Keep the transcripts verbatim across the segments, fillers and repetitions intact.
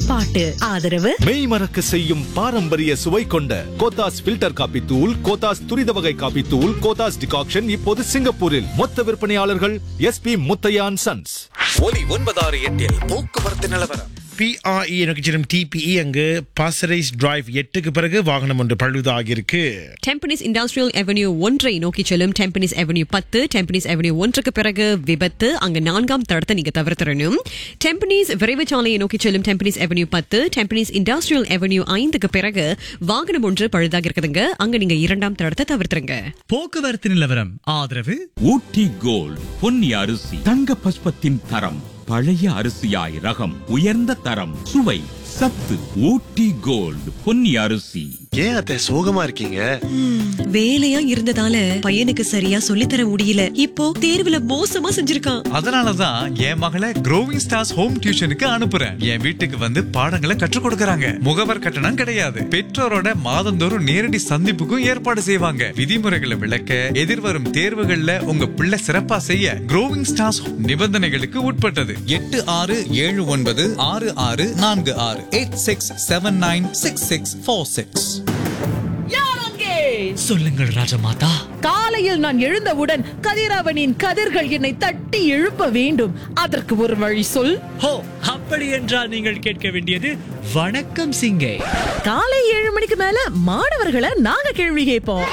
பாட்டு. ஆதரவு மெய் மறக்க செய்யும் பாரம்பரிய சுவை கொண்ட கோத்தாஸ் ஃபில்டர் காபி தூள், கோத்தாஸ் துரித வகை காபி தூள், கோத்தாஸ் டிகாக்ஷன் இப்போது சிங்கப்பூரில் மொத்த விற்பனையாளர்கள் எஸ் பி முத்தையான் சன்ஸ். ஒலி ஒன்பதாறு எட்டில் போக்குவரத்து நிலவரம். பிஆர்இ எனக்கு டிபிஇ அங்கு பாசரைஸ் டிரைவ் எட்டுக்கு பிறகு வாகனம் ஒன்று பழுதாகியிருக்கு. டெம்பனிஸ் இண்டஸ்ட்ரியல் அவென்யூ ஒன்றை நோக்கி செல்லும் டெம்பனிஸ் அவென்யூ பத்து, டெம்பனிஸ் அவென்யூ ஒன்றுக்கு பிறகு விபத்து. அங்க நான்காம் தடத்தை நீங்க தவிர்த்திடணும். டெம்பனிஸ் விரைவு சாலையை நோக்கி செல்லும் டெம்பனிஸ் அவென்யூ பத்து, டெம்பனிஸ் இண்டஸ்ட்ரியல் அவென்யூ ஐந்துக்கு பிறகு வாகனம் ஒன்று பழுதாக இருக்குதுங்க. அங்க நீங்க இரண்டாம் தடத்தை தவிர்த்துருங்க. போக்குவரத்து நிலவரம் ஆதரவு ஊட்டி கோல்ட் பொன்னி அரிசி தங்க பஸ்பத்தின் தரம், பழைய அரிசியாய் ரகம், உயர்ந்த தரம், சுவை, சத்து. ஊட்டி கோல்ட் பொன்னி அரிசி. ஏன் அத்தை சோகமா இருக்கீங்க? வேலையா இருந்ததால பையனுக்கு சரியா சொல்லித்தர முடியல. இப்போ தேர்வுல மோசமா செஞ்சிருக்கான். அதனாலதான் என் மகளை க்ரோவிங் ஸ்டார்ஸ் ஹோம் டியூஷனுக்கு அனுப்புறேன். என் வீட்டுக்கு வந்து பாடங்களை கற்றுக் கொடுக்கறாங்க. முகவர் கட்டணம் கிடையாது. பெற்றோரோட மாதந்தோறும் நேரடி சந்திப்புக்கும் ஏற்பாடு செய்வாங்க. விதிமுறைகளை விளக்க, எதிர்வரும் தேர்வுகள்ல உங்க பிள்ளை சிறப்பா செய்ய க்ரோவிங் ஸ்டார்ஸ் நிபந்தனைகளுக்கு உட்பட்டது. எட்டு ஆறு ஏழு ஒன்பது ஆறு ஆறு நான்கு ஆறு eight six seven nine six six four six. சொல்லுங்கள் ராஜமாதா. காலையில் நான் எழுந்தவுடன் கதிரவனின் கதிர்கள் என்னை தட்டி எழுப்ப வேண்டும். அதற்கு ஒரு வழி சொல். ஹோ, அப்படி என்றால் நீங்கள் கேட்க வேண்டியது வணக்கம் சிங்கே. காலை ஏழு மணிக்கு மேல மாணவர்களை நாங்க கேள்வி கேட்போம்.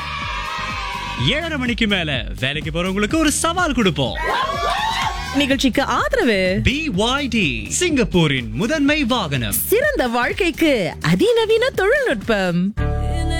ஏழரை மணிக்கு மேல வேலைக்கு போறவங்களுக்கு ஒரு சவால் கொடுப்போம். நிகழ்ச்சிக்கு ஆதரவு பி ஒய் டி, சிங்கப்பூரின் முதன்மை வாகனம். சிறந்த வாழ்க்கைக்கு அதிநவீன தொழில்நுட்பம்.